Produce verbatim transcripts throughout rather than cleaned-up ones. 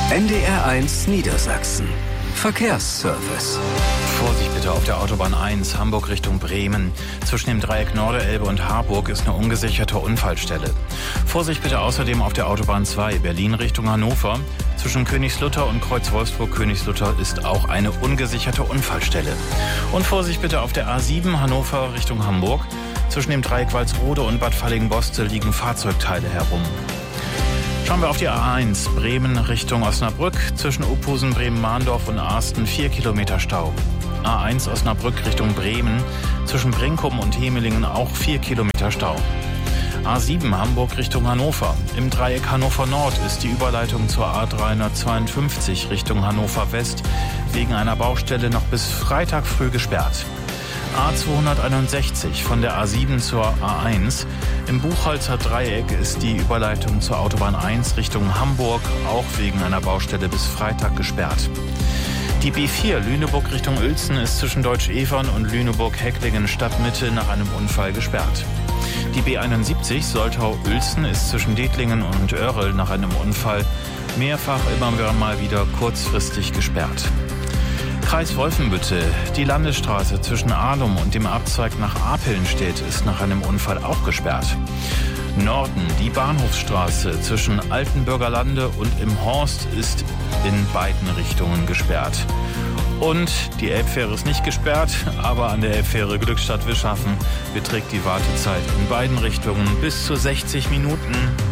N D R eins Niedersachsen. Verkehrsservice. Vorsicht bitte auf der Autobahn eins, Hamburg Richtung Bremen. Zwischen dem Dreieck Norderelbe und Harburg ist eine ungesicherte Unfallstelle. Vorsicht bitte außerdem auf der Autobahn zwei, Berlin Richtung Hannover. Zwischen Königslutter und Kreuz Wolfsburg-Königslutter ist auch eine ungesicherte Unfallstelle. Und Vorsicht bitte auf der A sieben, Hannover Richtung Hamburg. Zwischen dem Dreieck Walsrode und Bad Fallingbostel liegen Fahrzeugteile herum. Schauen wir auf die A eins, Bremen Richtung Osnabrück. Zwischen Uphusen, Bremen-Mahndorf und Arsten vier Kilometer Stau. A eins Osnabrück Richtung Bremen. Zwischen Brinkum und Hemelingen auch vier Kilometer Stau. A sieben Hamburg Richtung Hannover. Im Dreieck Hannover Nord ist die Überleitung zur A dreihundertzweiundfünfzig Richtung Hannover West wegen einer Baustelle noch bis Freitag früh gesperrt. A zweihunderteinundsechzig von der A sieben zur A eins. Im Buchholzer Dreieck ist die Überleitung zur Autobahn eins Richtung Hamburg auch wegen einer Baustelle bis Freitag gesperrt. Die B vier Lüneburg Richtung Uelzen ist zwischen Deutsch-Evern und Lüneburg-Hecklingen Stadtmitte nach einem Unfall gesperrt. Die B einundsiebzig Soltau-Uelzen ist zwischen Dettlingen und Oerrl nach einem Unfall mehrfach immer mal wieder kurzfristig gesperrt. Kreis Wolfenbüttel. Die Landesstraße zwischen Ahlum und dem Abzweig nach Apelnstedt ist nach einem Unfall auch gesperrt. Norden. Die Bahnhofsstraße zwischen Altenburger Lande und im Horst ist in beiden Richtungen gesperrt. Und die Elbfähre ist nicht gesperrt, aber an der Elbfähre Glückstadt-Wischhafen beträgt die Wartezeit in beiden Richtungen bis zu sechzig Minuten.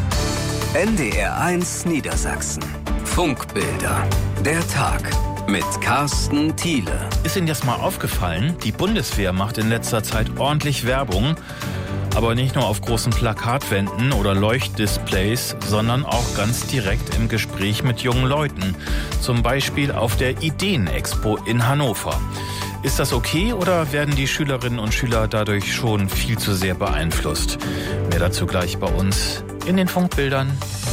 N D R eins Niedersachsen. Funkbilder. Der Tag. Mit Carsten Thiele. Ist Ihnen das mal aufgefallen? Die Bundeswehr macht in letzter Zeit ordentlich Werbung. Aber nicht nur auf großen Plakatwänden oder Leuchtdisplays, sondern auch ganz direkt im Gespräch mit jungen Leuten. Zum Beispiel auf der Ideen-Expo in Hannover. Ist das okay oder werden die Schülerinnen und Schüler dadurch schon viel zu sehr beeinflusst? Mehr dazu gleich bei uns in den Funkbildern.